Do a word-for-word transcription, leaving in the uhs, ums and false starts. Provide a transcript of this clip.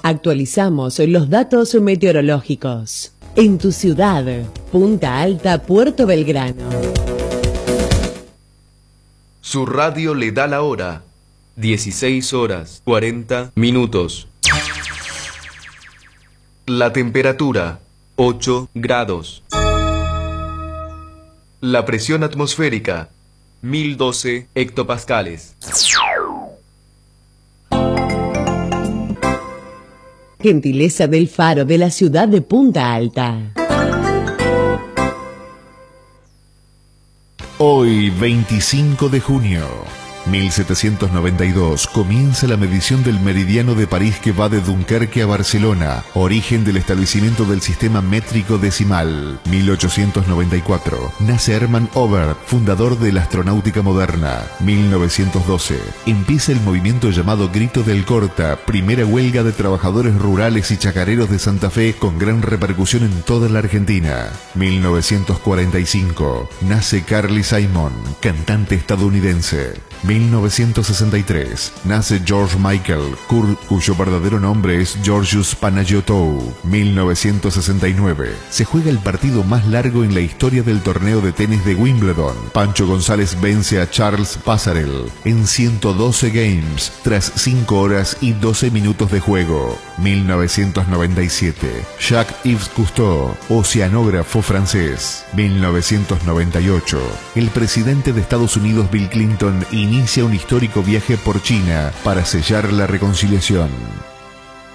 Actualizamos los datos meteorológicos. En tu ciudad, Punta Alta, Puerto Belgrano. Su radio le da la hora. dieciséis horas, cuarenta minutos. La temperatura, ocho grados. La presión atmosférica, mil doce hectopascales. Gentileza del Faro de la ciudad de Punta Alta. Hoy, veinticinco de junio, mil setecientos noventa y dos, comienza la medición del meridiano de París que va de Dunkerque a Barcelona, origen del establecimiento del sistema métrico decimal. mil ochocientos noventa y cuatro, nace Hermann Oberth, fundador de la astronáutica moderna. mil novecientos doce, empieza el movimiento llamado Grito del Corta, primera huelga de trabajadores rurales y chacareros de Santa Fe con gran repercusión en toda la Argentina. mil novecientos cuarenta y cinco, nace Carly Simon, cantante estadounidense. mil novecientos sesenta y tres, nace George Michael, cuyo verdadero nombre es Georgios Panagiotou. mil novecientos sesenta y nueve, se juega el partido más largo en la historia del torneo de tenis de Wimbledon. Pancho González vence a Charles Passarell en ciento doce games, tras cinco horas y doce minutos de juego. mil novecientos noventa y siete, Jacques-Yves Cousteau, oceanógrafo francés. mil novecientos noventa y ocho, el presidente de Estados Unidos Bill Clinton inicia un histórico viaje por China para sellar la reconciliación.